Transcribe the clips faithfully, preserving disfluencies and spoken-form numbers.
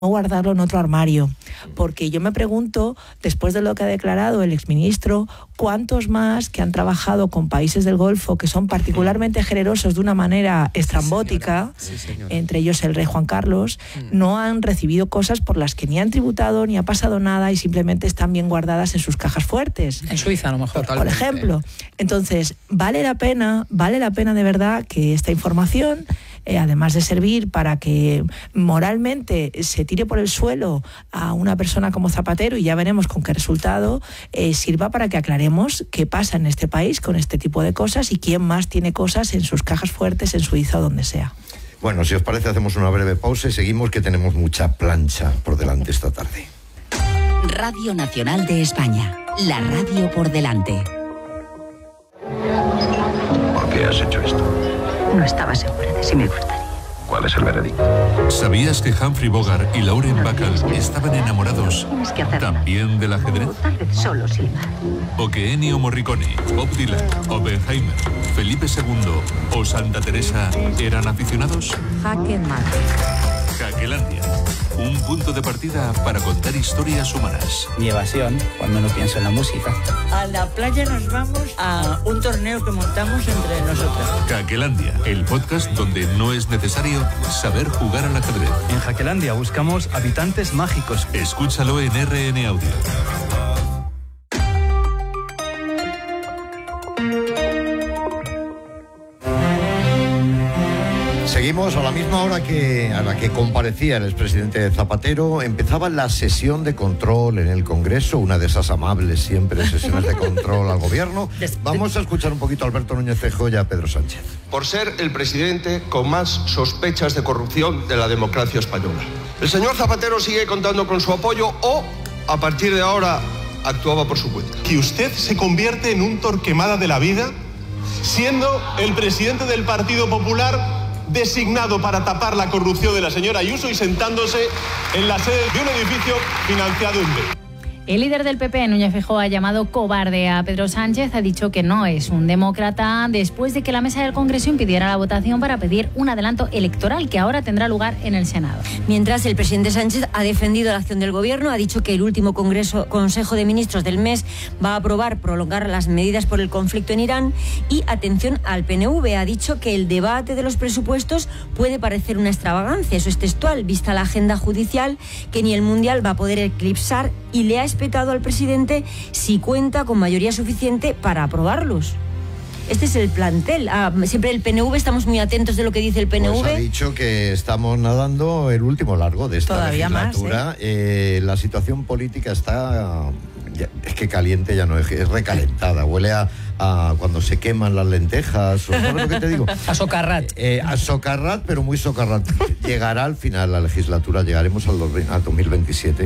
guardarlo en otro armario, porque yo me pregunto, después de lo que ha declarado el exministro, cuántos más que han trabajado con países del Golfo que son particularmente generosos de una manera estrambótica, sí, sí, entre ellos el rey Juan Carlos, no han recibido cosas por las que ni han tributado ni ha pasado nada y simplemente están bien guardadas en sus cajas fuertes. En Suiza a lo mejor. Por, por ejemplo. Entonces, vale la pena, vale la pena de verdad que esta información, Eh, además de servir para que moralmente se tire por el suelo a una persona como Zapatero, y ya veremos con qué resultado, eh, sirva para que aclaremos qué pasa en este país con este tipo de cosas y quién más tiene cosas en sus cajas fuertes, en Suiza o donde sea. Bueno, si os parece, hacemos una breve pausa y seguimos, que tenemos mucha plancha por delante esta tarde. Radio Nacional de España, la radio por delante. ¿Por qué has hecho esto? No estaba segura de si me gustaría. ¿Cuál es el veredicto? ¿Sabías que Humphrey Bogart y Lauren Bacall estaban enamorados también del ajedrez? O tal vez solo silbar. ¿O que Ennio Morricone, Bob Dylan, Oppenheimer, Felipe segundo o Santa Teresa eran aficionados? Jaque mate. Jaquelandia, un punto de partida para contar historias humanas. Mi evasión, cuando no pienso en la música. A la playa nos vamos a un torneo que montamos entre nosotros. Jaquelandia, el podcast donde no es necesario saber jugar al ajedrez. En Jaquelandia buscamos habitantes mágicos. Escúchalo en R N Audio. Seguimos a la misma hora que a la que comparecía el expresidente Zapatero. Empezaba la sesión de control en el Congreso, una de esas amables siempre sesiones de control al gobierno. Vamos a escuchar un poquito a Alberto Núñez Feijóo y a Pedro Sánchez. Por ser el presidente con más sospechas de corrupción de la democracia española. El señor Zapatero sigue contando con su apoyo o, a partir de ahora, actuaba por su cuenta. Que usted se convierte en un Torquemada de la vida, siendo el presidente del Partido Popular designado para tapar la corrupción de la señora Ayuso y sentándose en la sede de un edificio financiado en B. El líder del P P, Núñez Feijóo, ha llamado cobarde a Pedro Sánchez, ha dicho que no es un demócrata después de que la mesa del Congreso impidiera la votación para pedir un adelanto electoral que ahora tendrá lugar en el Senado. Mientras, el presidente Sánchez ha defendido la acción del gobierno, ha dicho que el último Congreso, Consejo de Ministros del mes va a aprobar prolongar las medidas por el conflicto en Irán y, atención al P N V, ha dicho que el debate de los presupuestos puede parecer una extravagancia, eso es textual, vista la agenda judicial que ni el Mundial va a poder eclipsar, y le ha respetado al presidente si cuenta con mayoría suficiente para aprobarlos. Este es el plantel. Ah, siempre el P N V, estamos muy atentos de lo que dice el P N V. Pues ha dicho que estamos nadando el último largo de esta Todavía legislatura. Más, ¿eh? Eh, la situación política está... Ya, es que caliente ya no es, es recalentada. Huele a, a cuando se queman las lentejas. ¿Sabes lo que te digo? A socarrat. Eh, a socarrat, pero muy socarrat. Llegará al final la legislatura, llegaremos al, al dos mil veintisiete.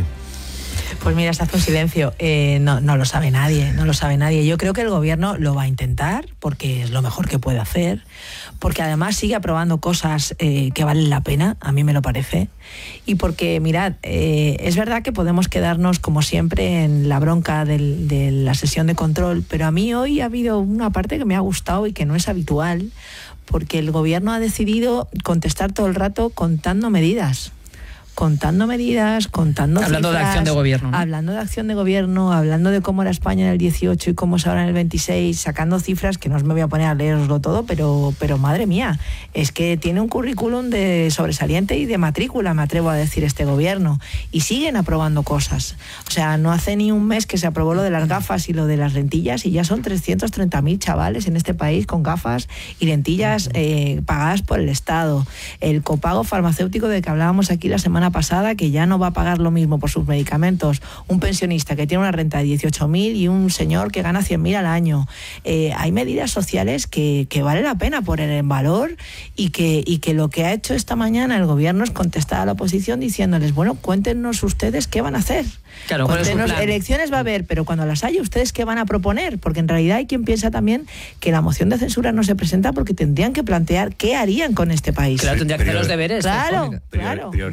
Pues mira, se hace un silencio. Eh, no, no lo sabe nadie, no lo sabe nadie. Yo creo que el gobierno lo va a intentar porque es lo mejor que puede hacer, porque además sigue aprobando cosas eh, que valen la pena, a mí me lo parece, y porque, mirad, eh, es verdad que podemos quedarnos como siempre en la bronca del, de la sesión de control, pero a mí hoy ha habido una parte que me ha gustado y que no es habitual, porque el gobierno ha decidido contestar todo el rato contando medidas. contando medidas, contando Hablando cifras, de acción de gobierno, ¿no? Hablando de acción de gobierno, hablando de cómo era España en el dieciocho y cómo es ahora en el veintiséis, sacando cifras que no os me voy a poner a leeroslo todo, pero, pero madre mía, es que tiene un currículum de sobresaliente y de matrícula, me atrevo a decir, este gobierno, y siguen aprobando cosas. O sea, no hace ni un mes que se aprobó lo de las gafas y lo de las lentillas y ya son trescientos treinta mil chavales en este país con gafas y lentillas eh, pagadas por el Estado. El copago farmacéutico del que hablábamos aquí la semana pasada, que ya no va a pagar lo mismo por sus medicamentos un pensionista que tiene una renta de dieciocho mil y un señor que gana cien mil al año. Eh, hay medidas sociales que, que vale la pena poner en valor y que, y que lo que ha hecho esta mañana el gobierno es contestar a la oposición diciéndoles, bueno, cuéntenos ustedes qué van a hacer. Claro, cuéntenos, elecciones va a haber, pero cuando las haya, ¿ustedes qué van a proponer? Porque en realidad hay quien piensa también que la moción de censura no se presenta porque tendrían que plantear qué harían con este país. Claro, tendrían que hacer los deberes. Claro, Prior, claro. Prioridad nacional.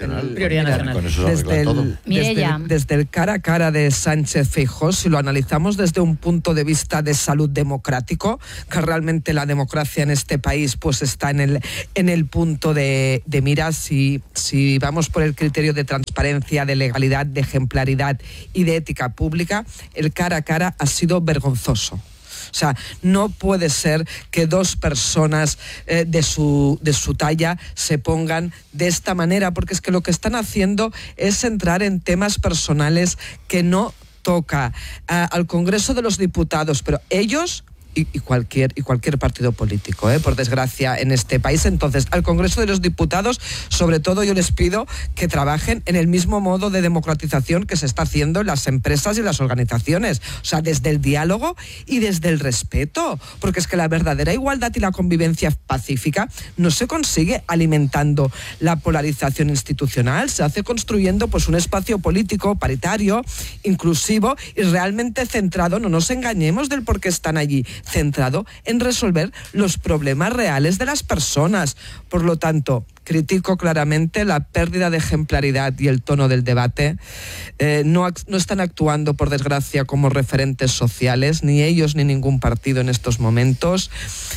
nacional. Prioridad nacional. Con eso se arregla desde, todo. el, desde, el, desde el cara a cara de Sánchez-Feijóo, si lo analizamos desde un punto de vista de salud democrático, que realmente la democracia en este país pues está en el, en el punto de, de mira, si, si vamos por el criterio de transparencia, de legalidad, de ejemplaridad y de ética pública, el cara a cara ha sido vergonzoso. O sea, no puede ser que dos personas eh, de, su, de su talla se pongan de esta manera, porque es que lo que están haciendo es entrar en temas personales que no toca uh, al Congreso de los Diputados, pero ellos... Y, y cualquier y cualquier partido político, ¿eh? por desgracia, en este país. Entonces, al Congreso de los Diputados, sobre todo yo les pido que trabajen en el mismo modo de democratización que se está haciendo en las empresas y las organizaciones. O sea, desde el diálogo y desde el respeto. Porque es que la verdadera igualdad y la convivencia pacífica no se consigue alimentando la polarización institucional, se hace construyendo pues un espacio político paritario, inclusivo y realmente centrado, no nos engañemos del por qué están allí, centrado en resolver los problemas reales de las personas. Por lo tanto, critico claramente la pérdida de ejemplaridad y el tono del debate. Eh, no, no están actuando, por desgracia, como referentes sociales, ni ellos ni ningún partido en estos momentos.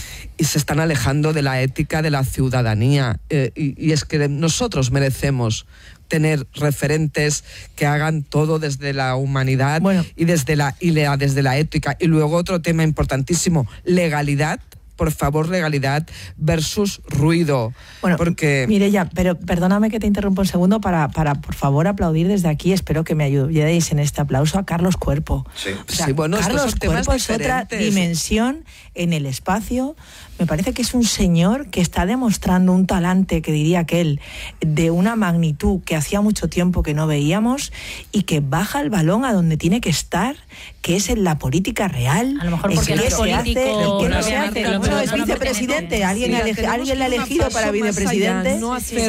Y se están alejando de la ética de la ciudadanía. Eh, y, y es que nosotros merecemos tener referentes que hagan todo desde la humanidad bueno. y, desde la, y la, desde la ética. Y luego otro tema importantísimo, legalidad. Por favor, legalidad versus ruido. Bueno, porque... Mireia, pero perdóname que te interrumpa un segundo para, para, por favor, aplaudir desde aquí. Espero que me ayudéis en este aplauso a Carlos Cuerpo. Sí, o sea, sí bueno, Carlos Cuerpo es otra dimensión en el espacio. Me parece que es un señor que está demostrando un talante, que diría aquel, de una magnitud que hacía mucho tiempo que no veíamos y que baja el balón a donde tiene que estar, que es en la política real. A lo mejor porque no es político. No se hace. Bueno, es vicepresidente. Alguien le ha elegido para vicepresidente.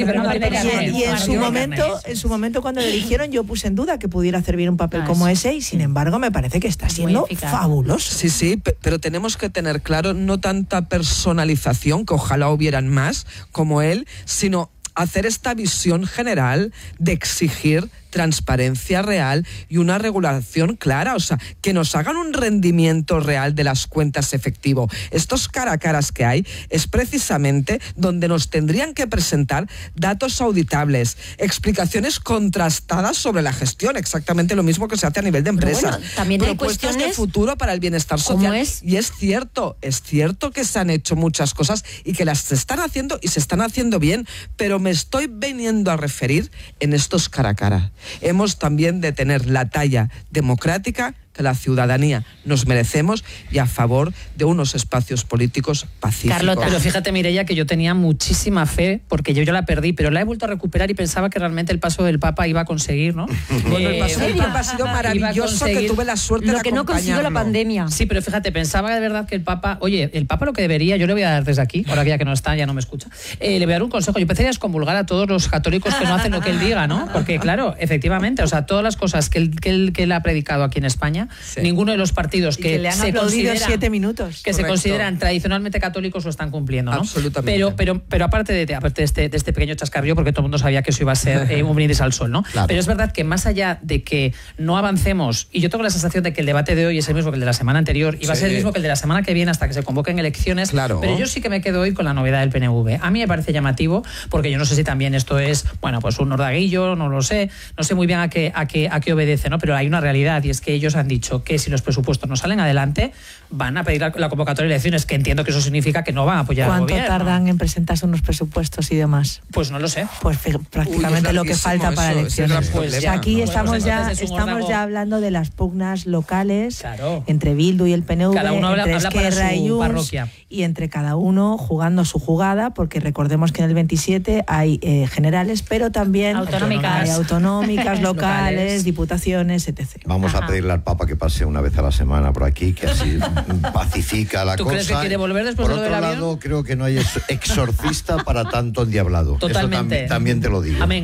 Y en su momento, en su momento cuando le eligieron, yo puse en duda que pudiera hacer bien un papel como ese y sin embargo me parece que está siendo fabuloso. Sí, sí, pero tenemos que tener claro no tanta persona personalización, que ojalá hubieran más como él, sino hacer esta visión general de exigir transparencia real y una regulación clara, o sea, que nos hagan un rendimiento real de las cuentas efectivo. Estos cara a caras que hay es precisamente donde nos tendrían que presentar datos auditables, explicaciones contrastadas sobre la gestión, exactamente lo mismo que se hace a nivel de empresas. Bueno, también hay propuestas cuestiones de futuro para el bienestar social. Es? Y es cierto, es cierto que se han hecho muchas cosas y que las se están haciendo y se están haciendo bien, pero me estoy veniendo a referir en estos cara a cara. Hemos también de tener la talla democrática que la ciudadanía nos merecemos y a favor de unos espacios políticos pacíficos. Carlota. Pero fíjate, Mireia, que yo tenía muchísima fe, porque yo, yo la perdí, pero la he vuelto a recuperar y pensaba que realmente el paso del Papa iba a conseguir, ¿no? Bueno, el paso del Papa ha sido maravilloso, que tuve la suerte de lo que no consiguió la pandemia. Sí, pero fíjate, pensaba de verdad que el Papa, oye, el Papa lo que debería, yo le voy a dar desde aquí, ahora que ya que no está, ya no me escucha, eh, le voy a dar un consejo. Yo empezaría a excomulgar a todos los católicos que no hacen lo que él diga, ¿no? Porque claro, efectivamente, o sea, todas las cosas que él, que él, que él ha predicado aquí en España, sí. ninguno de los partidos que, que le han se aplaudido siete minutos. Que Correcto. se consideran tradicionalmente católicos lo están cumpliendo, ¿no? Absolutamente. Pero, pero, pero aparte de, aparte de, este, de este pequeño chascarrillo, porque todo el mundo sabía que eso iba a ser eh, un brindis al sol, ¿no? Claro. Pero es verdad que más allá de que no avancemos, y yo tengo la sensación de que el debate de hoy es el mismo que el de la semana anterior, y va sí. a ser el mismo que el de la semana que viene hasta que se convoquen elecciones, claro. pero yo sí que me quedo hoy con la novedad del P N V. A mí me parece llamativo, porque yo no sé si también esto es, bueno, pues un ordaguillo, no lo sé, no sé muy bien a qué, a qué, a qué obedece, ¿no? Pero hay una realidad, y es que ellos han dicho que si los presupuestos no salen adelante, van a pedir la, la convocatoria de elecciones, que entiendo que eso significa que no van a apoyar al gobierno. ¿Cuánto tardan en presentarse unos presupuestos y demás? Pues no lo sé. Pues prácticamente Uy, lo que falta para eso, elecciones. Pues ya, aquí no, estamos, pues ya, estamos ya hablando de las pugnas locales claro. entre Bildu y el P N V, cada uno habla, entre habla Esquerra y Junts, y entre cada uno jugando su jugada, porque recordemos que en el veintisiete hay eh, generales, pero también autonómicas, hay autonómicas locales, locales, diputaciones, etcétera. Vamos Ajá. a pedirle al Papa que pase una vez a la semana por aquí, que así pacifica la ¿Tú cosa. crees que quiere volver después por de lo otro del lado, avión? creo que no hay exorcista para tanto endiablado. Totalmente. Eso tam también te lo digo. Amén.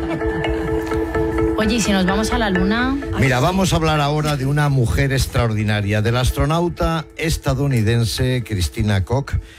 Oye, ¿y si nos vamos a la luna? Mira, vamos a hablar ahora de una mujer extraordinaria, del astronauta estadounidense Christina Koch.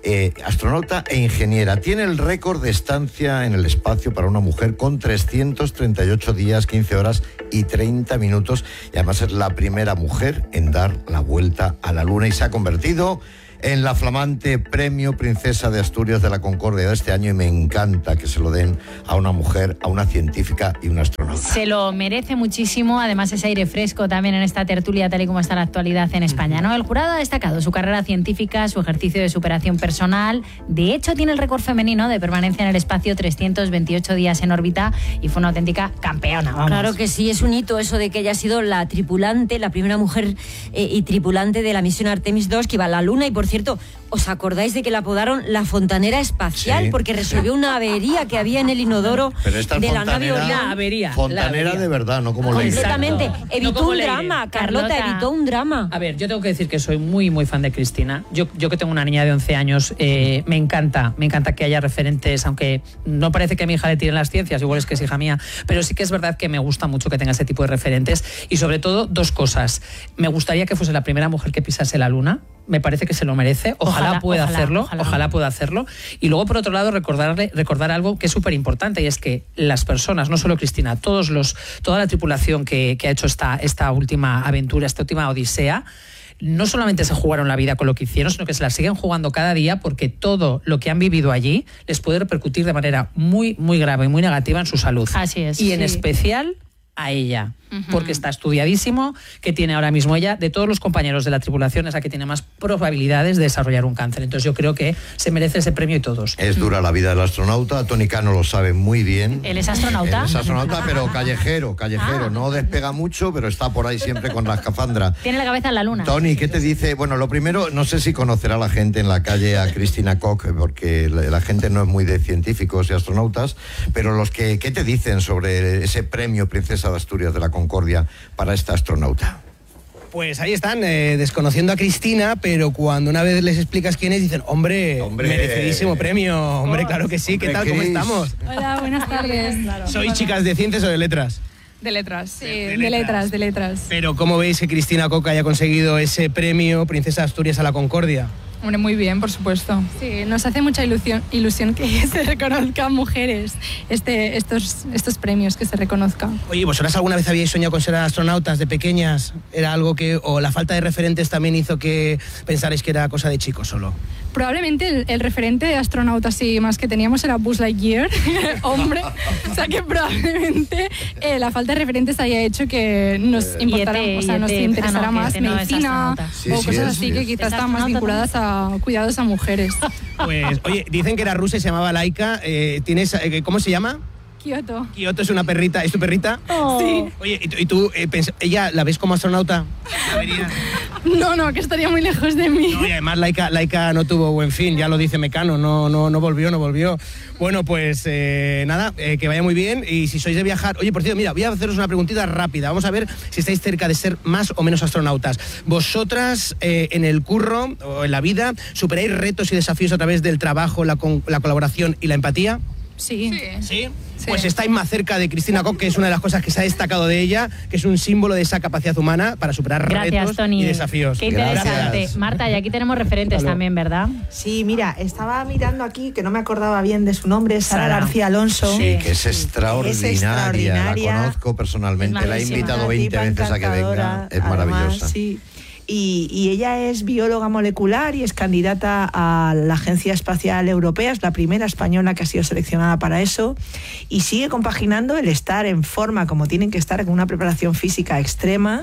eh, astronauta e ingeniera. Tiene el récord de estancia en el espacio para una mujer con trescientos treinta y ocho días, quince horas y treinta minutos. Y además es la primera mujer en dar la vuelta a la Luna y se ha convertido en la flamante Premio Princesa de Asturias de la Concordia de este año, y me encanta que se lo den a una mujer, a una científica y una astronauta. Se lo merece muchísimo, además ese aire fresco también en esta tertulia tal y como está la actualidad en España, ¿no? El jurado ha destacado su carrera científica, su ejercicio de superación personal. De hecho, tiene el récord femenino de permanencia en el espacio, trescientos veintiocho días en órbita, y fue una auténtica campeona. Vamos. Claro que sí, es un hito eso de que ella ha sido la tripulante, la primera mujer eh, y tripulante de la misión Artemis dos que iba a la Luna. Y por cierto, ¿os acordáis de que la apodaron la fontanera espacial? Sí. Porque resolvió una avería que había en el inodoro de la nave Orión. La avería. Fontanera la avería. de verdad, no como Leire. Completamente. Evitó no como un Leire. drama, Carlota, Carlota, evitó un drama. A ver, yo tengo que decir que soy muy, muy fan de Cristina. Yo, yo que tengo una niña de once años, eh, me encanta, me encanta que haya referentes, aunque no parece que a mi hija le tiren las ciencias, igual es que es hija mía, pero sí que es verdad que me gusta mucho que tenga ese tipo de referentes. Y sobre todo, dos cosas. Me gustaría que fuese la primera mujer que pisase la Luna. Me parece que se lo merece. Ojalá, ojalá pueda ojalá, hacerlo. Ojalá. ojalá pueda hacerlo. Y luego, por otro lado, recordarle, recordar algo que es súper importante, y es que las personas, no solo Cristina, todos los, toda la tripulación que, que ha hecho esta, esta última aventura, esta última odisea, no solamente se jugaron la vida con lo que hicieron, sino que se la siguen jugando cada día, porque todo lo que han vivido allí les puede repercutir de manera muy, muy grave y muy negativa en su salud. Así es. Y en sí. especial a ella, uh-huh. porque está estudiadísimo que tiene ahora mismo ella, de todos los compañeros de la tripulación, es la que tiene más probabilidades de desarrollar un cáncer. Entonces yo creo que se merece ese premio y todos. Es dura la vida del astronauta, Tony Cano lo sabe muy bien. ¿Él es astronauta? Él es astronauta, pero callejero, callejero. Ah. No despega mucho, pero está por ahí siempre con la escafandra. Tiene la cabeza en la Luna. Tony, ¿qué te dice? Bueno, lo primero, no sé si conocerá la gente en la calle a Cristina Koch, porque la, la gente no es muy de científicos y astronautas, pero los que, ¿qué te dicen sobre ese premio Princesa de Asturias de la Concordia para esta astronauta? Pues ahí están, eh, desconociendo a Cristina, pero cuando una vez les explicas quién es, dicen, hombre, hombre merecidísimo premio, hombre, claro que sí, ¿qué tal, Chris? ¿Cómo estamos? Hola, buenas tardes. Claro. ¿Sois chicas de ciencias o de letras? De letras, sí, de, de, de letras. letras, de letras. Pero ¿cómo veis que Cristina Koch haya conseguido ese premio Princesa de Asturias a la Concordia? Hombre, muy bien, por supuesto. Sí, nos hace mucha ilusión, ilusión que se reconozcan mujeres este, estos, estos premios, que se reconozcan. Oye, ¿vosotras alguna vez habíais soñado con ser astronautas de pequeñas? ¿Era algo que, o la falta de referentes también hizo que pensarais que era cosa de chicos solo? Probablemente el, el referente de astronauta sí más que teníamos era Buzz Lightyear, hombre. O sea que probablemente eh, la falta de referentes haya hecho que nos importara, o sea, nos interesara ah, no, más no medicina sí, o sí, cosas es, así sí, que es. quizás estaban más vinculadas a cuidados a mujeres. Pues, oye, dicen que era rusa y se llamaba Laika. Eh, ¿tienes, eh, ¿Cómo se llama? Kioto. Kioto es una perrita, ¿es tu perrita? Oh. Sí. Oye, ¿y, y tú, eh, pens- ella la ves como astronauta? ¿La verías? No, no, que estaría muy lejos de mí. No, y además Laika, Laika no tuvo buen fin, ya lo dice Mecano, no, no, no volvió, no volvió. Bueno, pues eh, nada, eh, que vaya muy bien, y si sois de viajar... Oye, por cierto, mira, voy a haceros una preguntita rápida, vamos a ver si estáis cerca de ser más o menos astronautas. ¿Vosotras eh, en el curro o en la vida superáis retos y desafíos a través del trabajo, la, con, la colaboración y la empatía? Sí. ¿Sí? ¿Sí? Pues estáis más cerca de Cristina Koch, que es una de las cosas que se ha destacado de ella, que es un símbolo de esa capacidad humana para superar Gracias, retos Tony. y desafíos. Qué interesante. Gracias. Marta, y aquí tenemos referentes también, ¿verdad? Sí, mira, estaba mirando aquí, que no me acordaba bien de su nombre, Sara, Sara. García Alonso. Sí, que es extraordinaria, es extraordinaria. la conozco personalmente, la he invitado Una veinte tipa veces a que venga, es además, maravillosa. Sí. Y, y ella es bióloga molecular y es candidata a la Agencia Espacial Europea, es la primera española que ha sido seleccionada para eso, y sigue compaginando el estar en forma como tienen que estar, con una preparación física extrema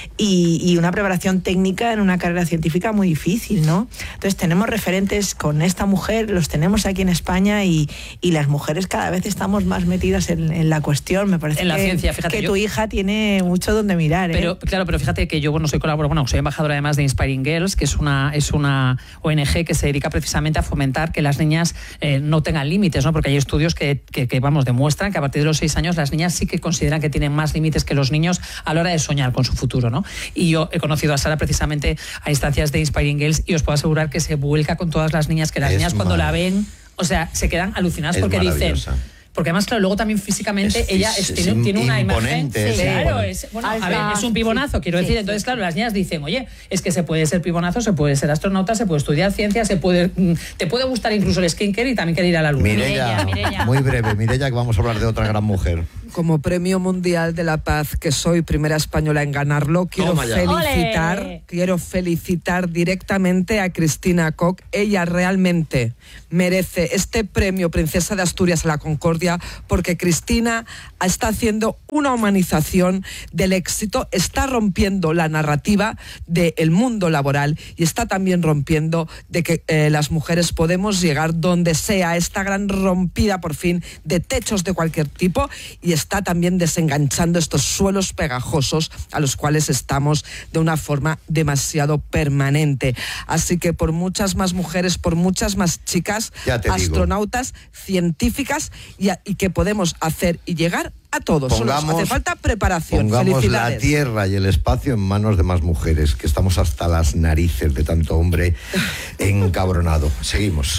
y, y una preparación técnica en una carrera científica muy difícil, ¿no? Entonces tenemos referentes con esta mujer, los tenemos aquí en España, y, y las mujeres cada vez estamos más metidas en, en la cuestión. Me parece en la que, ciencia, fíjate, que yo, tu hija tiene mucho donde mirar, ¿eh? Pero claro, pero fíjate que yo bueno soy colaboradora, bueno, soy embajadora además de Inspiring Girls, que es una es una O N G que se dedica precisamente a fomentar que las niñas eh, no tengan límites, ¿no? Porque hay estudios que, que, que vamos demuestran que a partir de los seis años las niñas sí que consideran que tienen más límites que los niños a la hora de soñar con su futuro, ¿no? Y yo he conocido a Sara precisamente a instancias de Inspiring Girls, y os puedo asegurar que se vuelca con todas las niñas, que las Es niñas cuando la ven, o sea, se quedan alucinadas es porque dicen, porque además, claro, luego también físicamente Es- ella es- es- tiene, es tiene una imagen. imponente, es Claro, imponente. es, bueno, Alta, a ver, es un pibonazo, quiero sí, decir. sí. Entonces, claro, las niñas dicen, oye, es que se puede ser pibonazo, se puede ser astronauta, se puede estudiar ciencia, se puede, mm, te puede gustar incluso el skincare y también querer ir a la luna. Mireia, Mireia. muy breve, Mireia, que vamos a hablar de otra gran mujer. Como Premio Mundial de la Paz, que soy primera española en ganarlo, quiero Toma ya. felicitar, ¡Ole! quiero felicitar directamente a Cristina Koch. Ella realmente merece este premio Princesa de Asturias a la Concordia, porque Cristina está haciendo una humanización del éxito, está rompiendo la narrativa del mundo laboral y está también rompiendo de que eh, las mujeres podemos llegar donde sea, esta gran rompida por fin de techos de cualquier tipo, y está también desenganchando estos suelos pegajosos a los cuales estamos de una forma demasiado permanente. Así que por muchas más mujeres, por muchas más chicas, Ya te digo. astronautas, científicas, y, a- y que podemos hacer y llegar a todos. Solo nos Pongamos- hace falta preparación. Pongamos la Felicidades. tierra y el espacio en manos de más mujeres, que estamos hasta las narices de tanto hombre encabronado. Seguimos.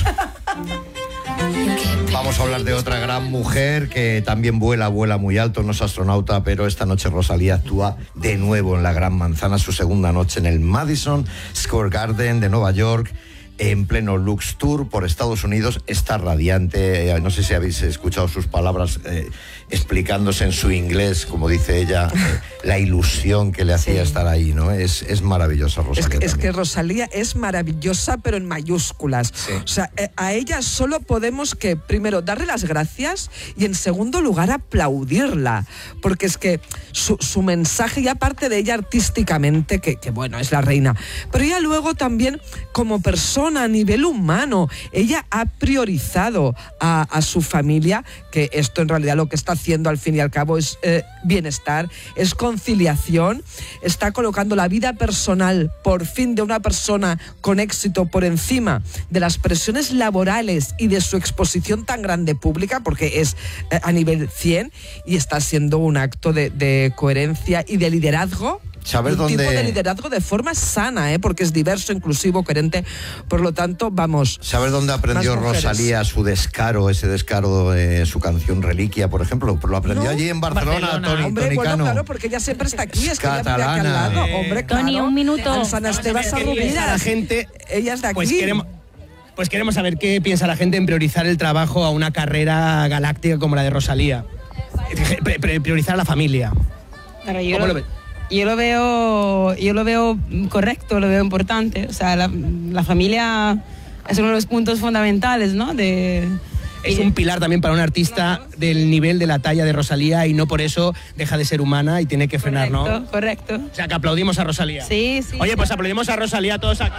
Vamos a hablar de otra gran mujer que también vuela, vuela muy alto, no es astronauta, pero esta noche Rosalía actúa de nuevo en la Gran Manzana, su segunda noche en el Madison Square Garden de Nueva York, en pleno Lux Tour por Estados Unidos. Está radiante, eh, no sé si habéis escuchado sus palabras eh, explicándose en su inglés, como dice ella, eh, la ilusión que le hacía Sí. estar ahí, ¿no? Es, es maravillosa Es Rosalía. que, es que también. Rosalía es maravillosa, pero en mayúsculas. Sí. O sea, eh, a ella solo podemos que, primero, darle las gracias y, en segundo lugar, aplaudirla. Porque es que su, su mensaje, y aparte de ella artísticamente, que, que bueno, es la reina, pero ella luego también como persona, a nivel humano, ella ha priorizado a, a su familia, que esto en realidad lo que está haciendo al fin y al cabo es eh, bienestar, es conciliación, está colocando la vida personal por fin de una persona con éxito por encima de las presiones laborales y de su exposición tan grande pública, porque es eh, a nivel cien, y está siendo un acto de, de coherencia y de liderazgo. ¿Sabes un dónde- tipo de liderazgo de forma sana, ¿eh? Porque es diverso, inclusivo, coherente. Por lo tanto, vamos. ¿Sabes dónde aprendió más mujeres. Rosalía su descaro, ese descaro de su canción Reliquia, por ejemplo? Lo aprendió No. allí en Barcelona, Barcelona. Tony, Hombre, Tony bueno, Cano. claro, porque ella siempre está aquí, es que ella vive aquí al catalana. lado. Eh, Hombre, Tony, claro. un minuto. En San Esteban Vamos a ver qué piensa Sarrubidas. la gente. Ella es de aquí. Pues queremos, pues queremos saber qué piensa la gente en priorizar el trabajo a una carrera galáctica como la de Rosalía. Pre- pre- priorizar a la familia. Claro, yo, ¿Cómo lo, lo ves? yo lo veo yo lo veo correcto, lo veo importante. O sea, la, la familia es uno de los puntos fundamentales, ¿no? De, Es un pilar también para un artista del nivel de la talla de Rosalía, y no por eso deja de ser humana y tiene que frenar, ¿no? correcto, correcto. O sea, que aplaudimos a Rosalía. Sí, sí. Oye, pues aplaudimos a Rosalía todos. Aquí,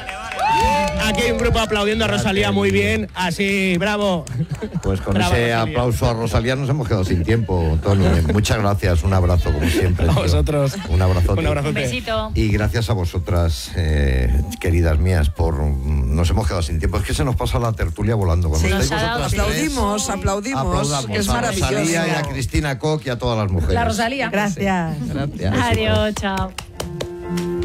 aquí hay un grupo aplaudiendo a Rosalía muy bien. Así, bravo. Pues con Bravo, ese Rosalía. aplauso a Rosalía nos hemos quedado sin tiempo, Tony. Muchas gracias, un abrazo como siempre. A tío. vosotros. Un abrazote. Un abrazote. Un besito. Y gracias a vosotras, eh, queridas mías, por nos hemos quedado sin tiempo. Es que se nos pasa la tertulia volando. Cuando Sí, estáis nos ha dado vosotras tres, Aplaudimos, aplaudimos, aplaudamos que es a maravilloso. Rosalía y a Cristina Koch y a todas las mujeres. La Rosalía. Gracias. Gracias. Adiós, chao.